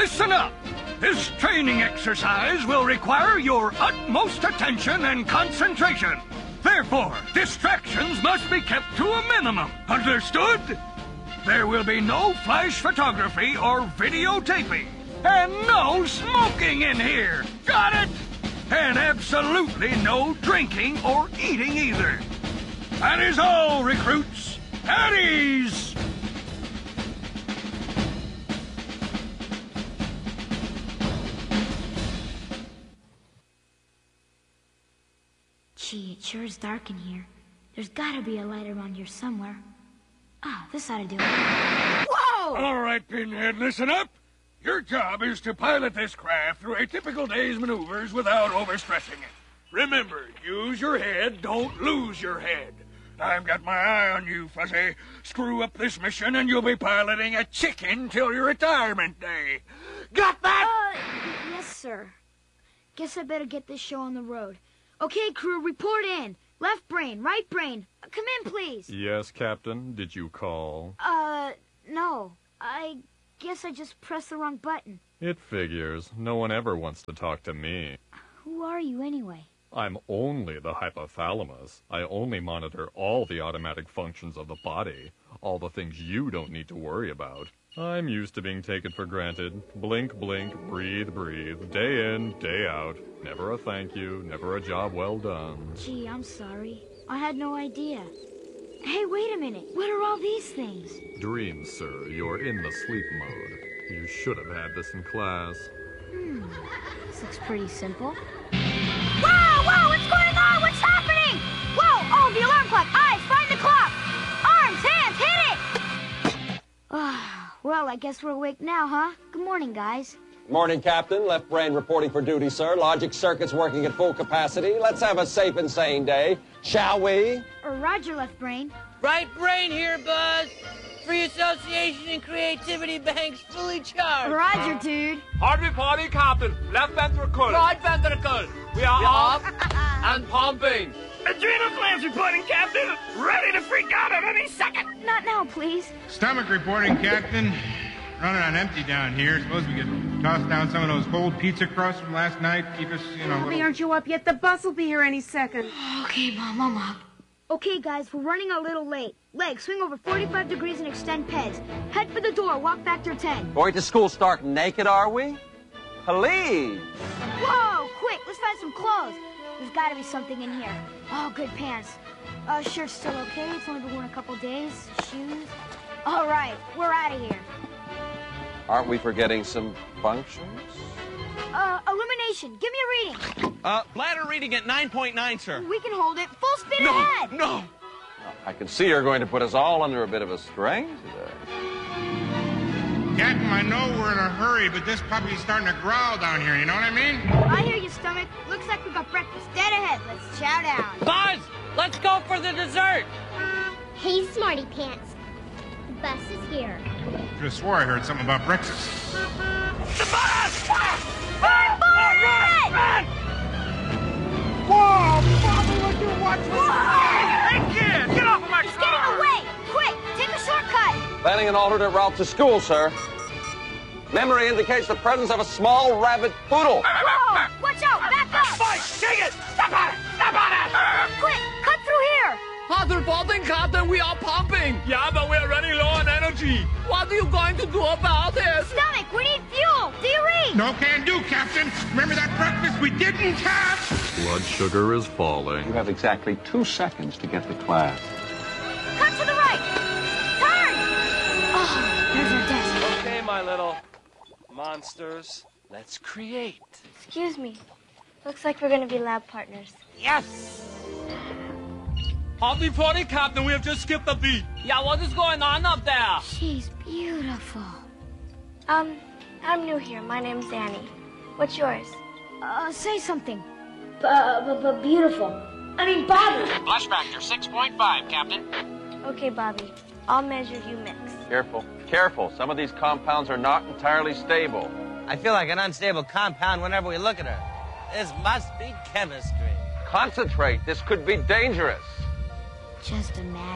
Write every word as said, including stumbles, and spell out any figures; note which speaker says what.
Speaker 1: Listen up! This training exercise will require your utmost attention and concentration. Therefore, distractions must be kept to a minimum. Understood? There will be no flash photography or videotaping. And no smoking in here. Got it? And absolutely no drinking or eating either. That is all, recruits. At ease!
Speaker 2: Gee, it sure is dark in here. There's gotta be a light around here somewhere. Ah, this ought to do it. Whoa!
Speaker 1: All right, Pinhead, listen up. Your job is to pilot this craft through a typical day's maneuvers without overstressing it. Remember, use your head, don't lose your head. I've got my eye on you, Fuzzy. Screw up this mission and you'll be piloting a chicken till your retirement day. Got that?
Speaker 2: Uh, yes, sir. Guess I better get this show on the road. Okay, crew, report in. Left brain, right brain. Come in, please.
Speaker 3: Yes, Captain. Did you call?
Speaker 2: Uh, no. I guess I just pressed the wrong button.
Speaker 3: It figures. No one ever wants to talk to me.
Speaker 2: Who are you, anyway?
Speaker 3: I'm only the hypothalamus. I only monitor all the automatic functions of the body. All the things you don't need to worry about. I'm used to being taken for granted. Blink, blink, breathe, breathe. Day in, day out. Never a thank you, never a job well done.
Speaker 2: Gee, I'm sorry. I had no idea. Hey, wait a minute. What are all these things?
Speaker 3: Dreams, sir. You're in the sleep mode. You should have had this in class.
Speaker 2: Hmm. This looks pretty simple. Whoa, whoa, what's going on? What's happening? Whoa, oh, the alarm clock. Eyes, find the clock. Arms, hands, hit it! Ah, well, I guess we're awake now, huh? Good morning, guys.
Speaker 4: Morning, Captain. Left brain reporting for duty, sir. Logic circuits working at full capacity. Let's have a safe and sane day, shall we?
Speaker 2: Or Roger, left brain.
Speaker 5: Right brain here, Buzz. Free association and creativity banks fully charged.
Speaker 2: Roger, dude.
Speaker 6: Hard reporting, Captain. Left ventricle.
Speaker 5: Right ventricle.
Speaker 6: We are off
Speaker 5: and pumping.
Speaker 6: Adrenal glands reporting, Captain. Ready to freak out at any second.
Speaker 2: Not now, please.
Speaker 7: Stomach reporting, Captain. Running on empty down here. Suppose we could toss down some of those cold pizza crusts from last night. Keep us, you know, a
Speaker 8: Bobby,
Speaker 7: little...
Speaker 8: aren't you up yet? The bus will be here any second.
Speaker 2: Okay, Mom, I'm up. Okay, guys, we're running a little late. Legs, swing over forty-five degrees and extend peds. Head for the door, walk factor ten.
Speaker 4: Going to school stark naked, are we? Please.
Speaker 2: Whoa, quick, let's find some clothes. There's got to be something in here. Oh, good pants. Uh, shirt's still okay. It's only been worn a couple days. Shoes. All right, we're out of here.
Speaker 4: Aren't we forgetting some functions?
Speaker 2: Uh, illumination. Give me a reading.
Speaker 6: Uh, bladder reading at nine point nine, sir.
Speaker 2: We can hold it. Full speed
Speaker 6: No,
Speaker 2: ahead.
Speaker 6: no.
Speaker 4: I can see you're going to put us all under a bit of a strain today.
Speaker 7: Captain, I know we're in a hurry, but this puppy's starting to growl down here, you know what I mean?
Speaker 2: I hear you, stomach. Looks like we got breakfast dead ahead. Let's chow down.
Speaker 5: Buzz, let's go for the dessert.
Speaker 9: Hey, Smarty Pants. The bus is here.
Speaker 7: I could have swore I heard something about breakfast.
Speaker 6: The bus!
Speaker 2: Run, boy, run!
Speaker 6: Run!
Speaker 7: Whoa, Bobby, would you watch me?
Speaker 6: Hey, kid, get off of my
Speaker 2: He's
Speaker 6: car!
Speaker 2: getting away. Quick, take a shortcut.
Speaker 4: Planning an alternate route to school, sir. Memory indicates the presence of a small rabbit poodle.
Speaker 2: Whoa, watch out, back up.
Speaker 6: Fight! Take it! Step on it! Step on it!
Speaker 2: Quick, cut through here.
Speaker 5: Hot reporting, Captain. We are pumping.
Speaker 6: Yeah, but we're running low on energy.
Speaker 5: What are you going to do about it?
Speaker 2: Stomach, we need fuel. Do you read?
Speaker 7: No can do, Captain. Remember that breakfast we didn't have?
Speaker 3: Blood sugar is falling.
Speaker 4: You have exactly two seconds to get to class.
Speaker 2: Cut to the right. Turn. Oh, there's our desk.
Speaker 6: Okay, my little monsters. Let's create.
Speaker 9: Excuse me. Looks like we're going to be lab partners.
Speaker 6: Yes! Hot reporting, Captain. We have just skipped a beat.
Speaker 5: Yeah, what is going on up there?
Speaker 2: She's beautiful.
Speaker 9: Um, I'm new here. My name's Annie. What's yours?
Speaker 2: Uh, say something. B- beautiful. I mean, Bobby.
Speaker 10: Flush factor six point five, Captain.
Speaker 9: Okay, Bobby. I'll measure you mix.
Speaker 4: Careful, careful. Some of these compounds are not entirely stable.
Speaker 5: I feel like an unstable compound whenever we look at her. This must be chemistry.
Speaker 4: Concentrate. This could be dangerous.
Speaker 2: Just imagine.